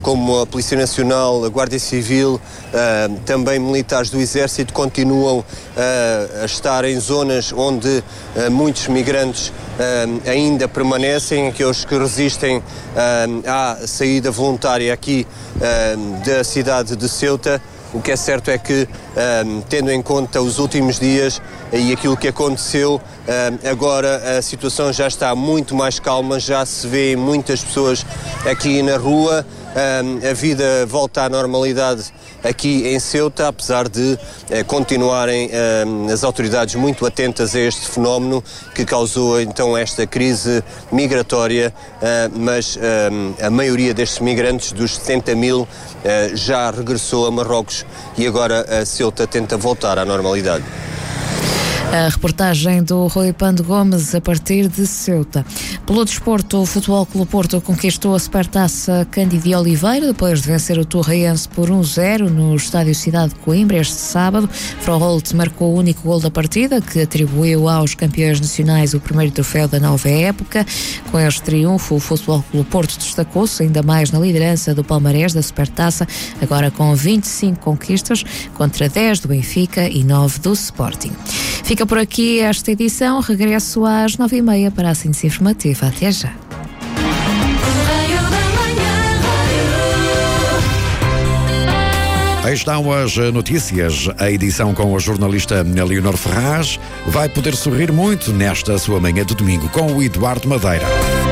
como a Polícia Nacional, a Guarda Civil, também militares do Exército continuam a estar em zonas onde muitos migrantes ainda permanecem, aqueles que resistem à saída voluntária aqui da cidade de Ceuta. O que é certo é que, tendo em conta os últimos dias e aquilo que aconteceu, agora a situação já está muito mais calma, já se vê muitas pessoas aqui na rua. A vida volta à normalidade aqui em Ceuta, apesar de continuarem as autoridades muito atentas a este fenómeno que causou então esta crise migratória, mas a maioria destes migrantes, dos 70 mil, já regressou a Marrocos e agora a Ceuta tenta voltar à normalidade. A reportagem do Rui Pando Gomes a partir de Ceuta. Pelo desporto, o Futebol Clube Porto conquistou a Supertaça Cândido de Oliveira depois de vencer o Torreense por 1-0 no Estádio Cidade de Coimbra este sábado. Froholt marcou o único gol da partida, que atribuiu aos campeões nacionais o primeiro troféu da nova época. Com este triunfo, o Futebol Clube Porto destacou-se ainda mais na liderança do palmarés da Supertaça, agora com 25 conquistas contra 10 do Benfica e 9 do Sporting. Fica por aqui esta edição. Regresso às 9h30 para a síntese informativa. Até já. Aí estão as notícias. A edição com a jornalista Leonor Ferraz vai poder sorrir muito nesta sua manhã de domingo com o Eduardo Madeira.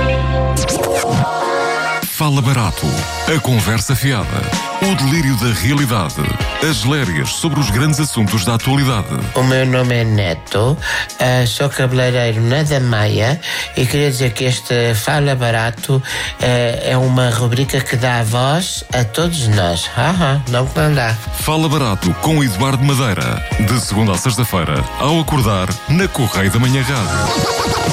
Fala Barato, a conversa fiada, o delírio da realidade, as lérias sobre os grandes assuntos da atualidade. O meu nome é Neto, sou cabeleireiro na Damaia e queria dizer que este Fala Barato é uma rubrica que dá voz a todos nós. Não dá. Fala Barato com Eduardo Madeira, de segunda a sexta-feira, ao acordar na Correio da Manhã Rádio.